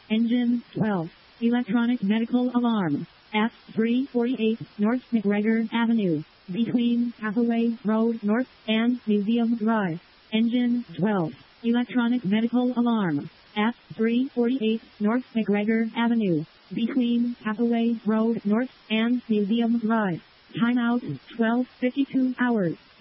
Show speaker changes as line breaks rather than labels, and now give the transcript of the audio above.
Engine 12. Electronic medical alarm. F348 North McGregor Avenue. Between Hathaway Road North and Museum Drive. Engine 12. Electronic medical alarm. F348 North McGregor Avenue. Between Hathaway Road North and Museum Drive. Timeout 12:52 hours.